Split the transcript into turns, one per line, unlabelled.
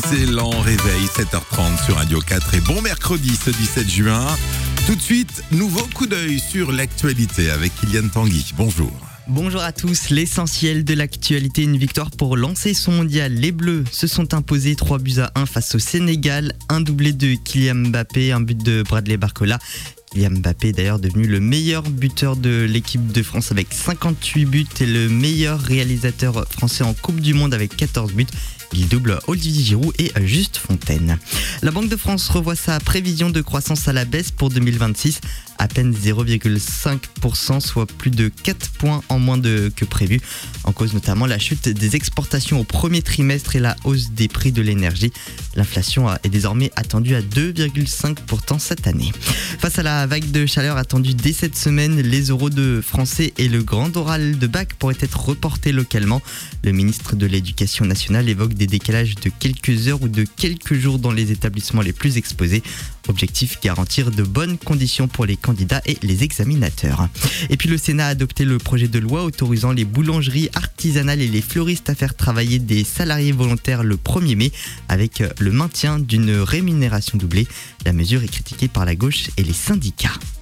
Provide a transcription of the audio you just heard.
Excellent réveil, 7h30 sur Radio 4 et bon mercredi ce 17 juin. Tout de suite, nouveau coup d'œil sur l'actualité avec Kylian Tanguy. Bonjour.
Bonjour à tous, l'essentiel de l'actualité, une victoire pour lancer son mondial. Les Bleus se sont imposés 3-1 face au Sénégal, un doublé de Kylian Mbappé, un but de Bradley Barcola. Kylian Mbappé est d'ailleurs devenu le meilleur buteur de l'équipe de France avec 58 buts et le meilleur réalisateur français en Coupe du Monde avec 14 buts. Il double Olivier Giroud et Juste Fontaine. La Banque de France revoit sa prévision de croissance à la baisse pour 2026, à peine 0,5%, soit plus de 4 points en moins que prévu. En cause notamment la chute des exportations au premier trimestre et la hausse des prix de l'énergie. L'inflation est désormais attendue à 2,5% cette année. Face à la vague de chaleur attendue dès cette semaine, les oraux de français et le grand oral de bac pourraient être reportés localement. Le ministre de l'Éducation nationale évoque des décalages de quelques heures ou de quelques jours dans les établissements les plus exposés. Objectif, garantir de bonnes conditions pour les candidats et les examinateurs. Et puis le Sénat a adopté le projet de loi autorisant les boulangeries artisanales et les fleuristes à faire travailler des salariés volontaires le 1er mai avec le maintien d'une rémunération doublée. La mesure est critiquée par la gauche et les syndicats.